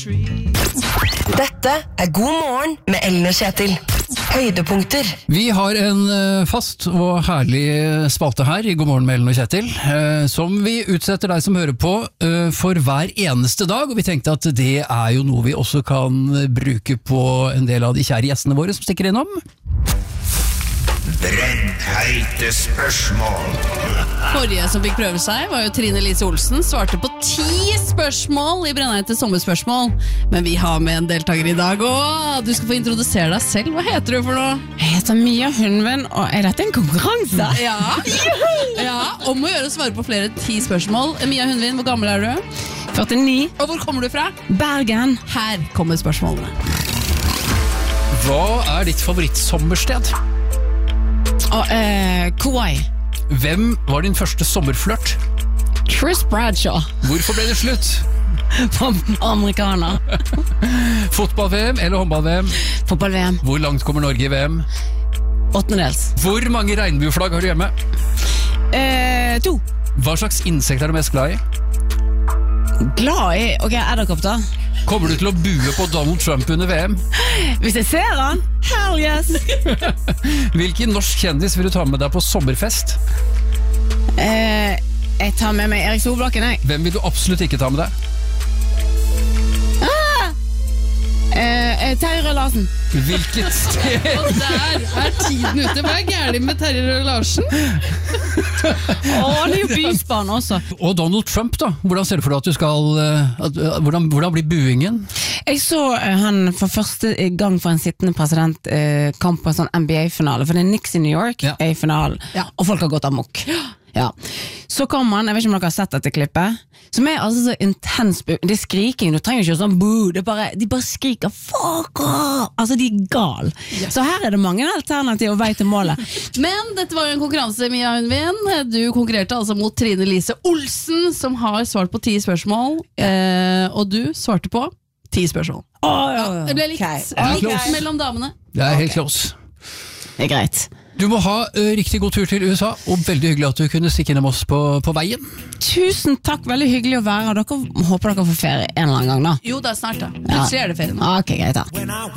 Dette God morgen med Ellen og Kjetil. Høydepunkter. Vi har en fast og herlig spalte her i God morgen med Ellen og Kjetil, som vi utsetter deg som hører på for hver eneste dag, og vi tenkte at det jo noe vi også kan bruke på en del av de kjære gjestene våre som stikker innom. Brennheite spørsmål. Forrige som fikk prøve seg var jo Trine Lise Olsen. Svarte på 10 spørsmål i Brennheite sommerspørsmål. Men vi har med en deltaker i dag, og du skal få introdusere deg selv. Hva heter du for noe? Jeg heter Mia Hundven, og dette en konkurranse? Ja, om å gjøre å svare på flere 10 spørsmål. Mia Hundven, hvor gammel er du? 49. Og hvor kommer du fra? Bergen. Her kommer spørsmålene. Hva ditt favorittsommersted? Kauai. Hvem var din første sommerflørt? Chris Bradshaw. Hvorfor ble det slutt? Amerikaner. Fotball-VM eller håndball-VM? Fotball-VM. Hvor langt kommer Norge i VM? 8. Hvor mange regnbueflagg har du hjemme? 2. Hva slags insekt er du mest glad i? Glad i, edderkopp da. Kommer du til å bue på Donald Trump under VM? Hvis jeg ser han, hell yes. Hvilken norsk kjendis vil du ta med deg på sommerfest? Jeg tar med meg Erik Solbakken, jeg. Hvem vil du absolutt ikke ta med deg? Terje Rød Larsen. Hvilket sted? Og der tiden ute. Hva gærlig med Terje Rød Larsen? Han jo bysbarn også. Og Donald Trump da? Hvordan ser du for deg at du skal... Hvordan blir buingen? Jeg så han for første gang for en sittende president kamp på en sånn NBA-finale, for det Knicks i New York i finalen, og folk har gått amok. Ja. Så kom han, jeg vet ikke om dere har sett dette klippet, som altså så intens, det skriking, du trenger ikke sånn boo, de bare skriker fuck off, altså de gal. Så her det mange alternativer og vei til målet. Men dette var jo en konkurranse, Mia Hundven. Du konkurrerte altså mot Trine Lise Olsen, som har svart på 10 spørsmål, og du svarte på 10 spørsmål. Det ble likt mellom damene. Det helt close. Det greit. Du må ha riktig god tur til USA, og veldig hyggelig at du kunne stikke innom oss på veien. Tusen takk, veldig hyggelig å være, og håper dere får ferie en eller annen gang da. Jo, det snart da. Plutselig det ferie nå. Ok, greit da.